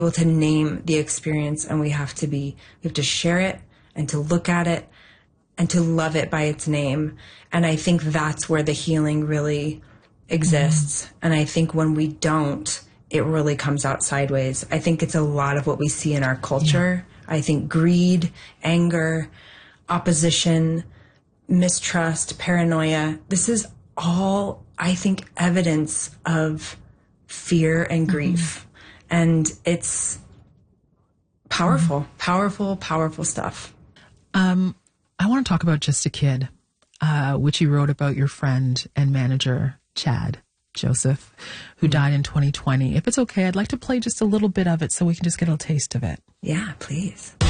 able to name the experience, and we have to share it and to look at it and to love it by its name. And I think that's where the healing really exists. And I think when we don't, it really comes out sideways. I think it's a lot of what we see in our culture. I think greed, anger, opposition, mistrust, paranoia, this is all, I think, evidence of fear and grief. And it's powerful, powerful stuff. I want to talk about Just a Kid, which you wrote about your friend and manager, Chad Joseph, who died in 2020. If it's okay, I'd like to play just a little bit of it so we can just get a taste of it. Yeah, please.